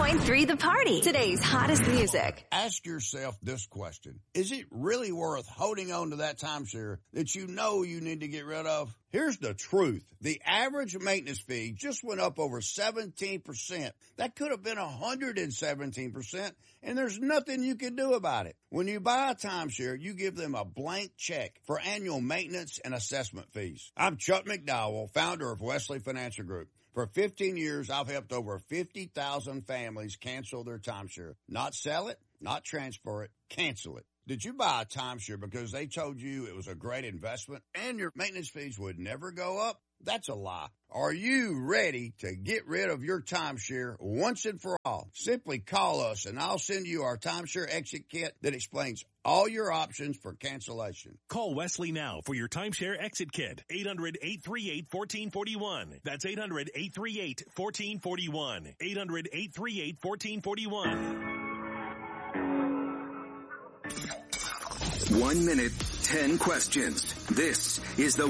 101.3 The Party. Today's hottest music. Ask yourself this question. Is it really worth holding on to that timeshare that you know you need to get rid of? Here's the truth. The average maintenance fee just went up over 17%. That could have been 117%, and there's nothing you can do about it. When you buy a timeshare, you give them a blank check for annual maintenance and assessment fees. I'm Chuck McDowell, founder of Wesley Financial Group. For 15 years, I've helped over 50,000 families cancel their timeshare. Not sell it, not transfer it, cancel it. Did you buy a timeshare because they told you it was a great investment and your maintenance fees would never go up? That's a lie. Are you ready to get rid of your timeshare once and for all? Simply call us and I'll send you our timeshare exit kit that explains all your options for cancellation. Call Wesley now for your timeshare exit kit. 800-838-1441. That's 800-838-1441. 800-838-1441. 1 minute, 10 questions. This is the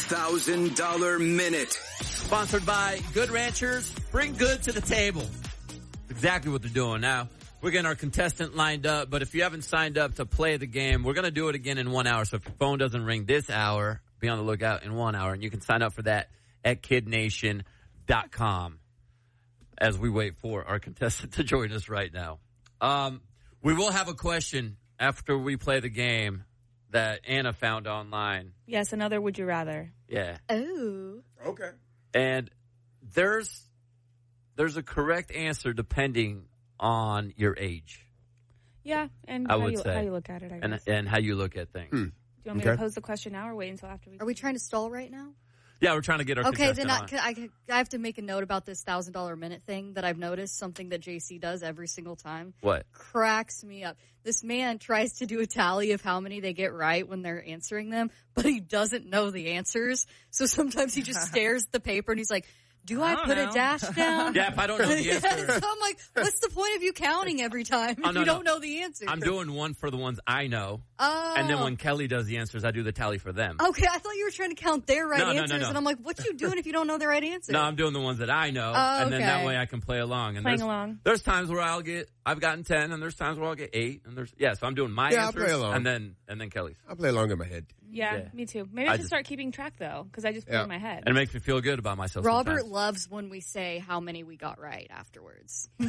$1,000 Minute. Sponsored by Good Ranchers. Bring good to the table. That's exactly what they're doing now. We're getting our contestant lined up, but if you haven't signed up to play the game, we're going to do it again in 1 hour. So if your phone doesn't ring this hour, be on the lookout in 1 hour, and you can sign up for that at kidnation.com as we wait for our contestant to join us right now. We will have a question after we play the game that Anna found online. Yes, another Would You Rather. Yeah. Oh. Okay. And there's a correct answer depending on your age. Yeah, and I how would you say. look at it, I guess. And how you look at things. Do you want me to pose the question now or wait until after we... Are we trying to stall right now? Yeah, we're trying to get our Okay, contestant then on. I have to make a note about this $1,000 minute thing that I've noticed, something that JC does every single time. What? Cracks me up. This man tries to do a tally of how many they get right when they're answering them, but he doesn't know the answers. So sometimes he just stares at the paper and he's like, do I put a dash down? Yeah, if I don't know the answer. So I'm like, what's the point of you counting every time if you don't know the answer? I'm doing one for the ones I know. Oh. And then when Kelly does the answers, I do the tally for them. Okay, I thought you were trying to count their answers. No. And I'm like, what you doing if you don't know the right answer? No, I'm doing the ones that I know. Oh, and then that okay. way I can play along. And Playing along. There's times where I've gotten 10, and there's times where I'll get 8. And so I'm doing my I'll answers play along. and then Kelly's. I play along in my head. Yeah, me too. Maybe I should start keeping track, though, because I just put it in my head. And it makes me feel good about myself. Robert sometimes. loves when we say how many we got right afterwards. That's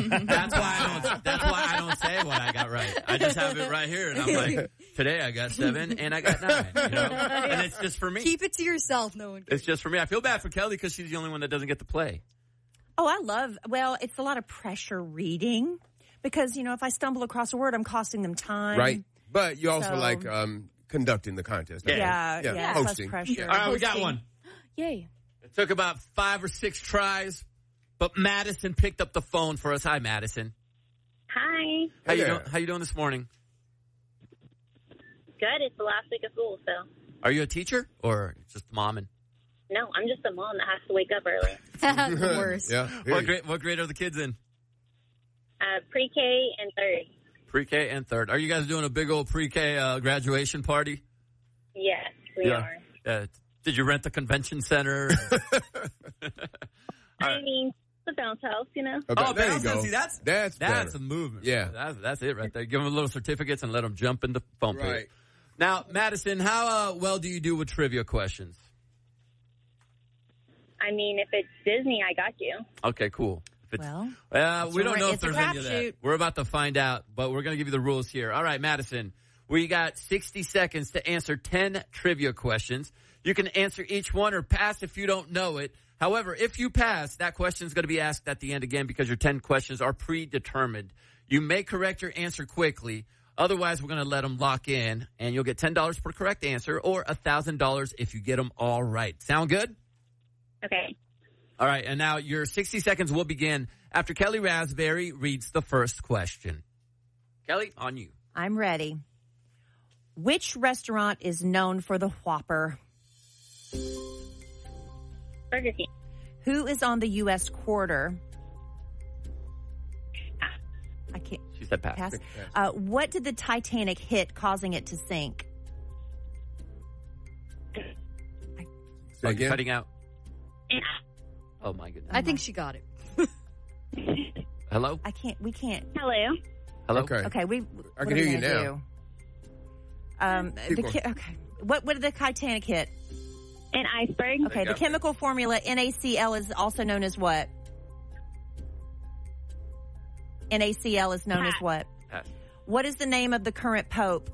why I don't say what I got right. I just have it right here, and I'm like, today I got 7 and I got 9. You know? And it's just for me. Keep it to yourself. No one cares. It's just for me. I feel bad for Kelly because she's the only one that doesn't get to play. Oh, it's a lot of pressure reading because, if I stumble across a word, I'm costing them time. Right. But you also like conducting the contest. Yeah. Hosting. Plus pressure. All right, we got one. Yay. It took about 5 or 6 tries, but Madison picked up the phone for us. Hi, Madison. Hi. How you doing this morning? Good. It's the last week of school, so. Are you a teacher or just momming? No, I'm just a mom that has to wake up early. The worst. Yeah. What grade are the kids in? Pre-K and third. Pre-K and third. Are you guys doing a big old pre-K graduation party? Yes, we are. Did you rent the convention center? I mean, the bounce house, Okay, Oh, there you bounce go. house. See, that's better. a movement. Yeah. That's it right there. Give them little certificates and let them jump in the phone page. Right. Now, Madison, how well do you do with trivia questions? I mean, if it's Disney, I got you. Okay, cool. We don't know if there's any of that. We're about to find out, but we're going to give you the rules here. All right, Madison, we got 60 seconds to answer 10 trivia questions. You can answer each one or pass if you don't know it. However, if you pass, that question is going to be asked at the end again because your 10 questions are predetermined. You may correct your answer quickly. Otherwise, we're going to let them lock in, and you'll get $10 per correct answer or $1,000 if you get them all right. Sound good? Okay. All right, and now your 60 seconds will begin after Kelly Raspberry reads the first question. Kelly, on you. I'm ready. Which restaurant is known for the Whopper? Burger King. Who is on the U.S. quarter? I can't. She said pass. What did the Titanic hit, causing it to sink? Cutting out. Oh, my goodness. I think she got it. Hello? We can't. Hello. Hello? Okay. Okay, I can hear you now. Okay. What did the Titanic hit? An iceberg. Okay, the chemical formula NaCl is also known as what? NaCl is known as what? What is the name of the current pope?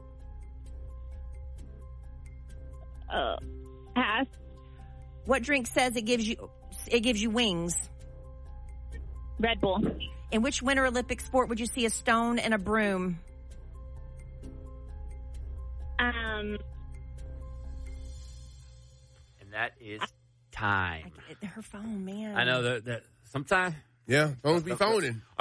Pass. What drink says it gives you wings? Red Bull. In which Winter Olympic sport would you see a stone and a broom? And that is time. Her phone, man. I know that sometimes. Yeah, phones be phoning.